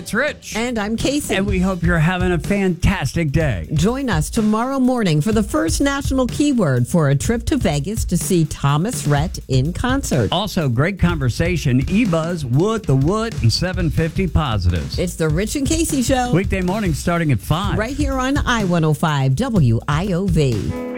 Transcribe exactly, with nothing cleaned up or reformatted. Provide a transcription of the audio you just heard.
It's Rich. And I'm Casey. And we hope you're having a fantastic day. Join us tomorrow morning for the first national keyword for a trip to Vegas to see Thomas Rhett in concert. Also, great conversation. eBuzz, Wood, the Wood, and seven fifty Positives. It's the Rich and Casey Show. Weekday morning starting at five. Right here on I one oh five W I O V.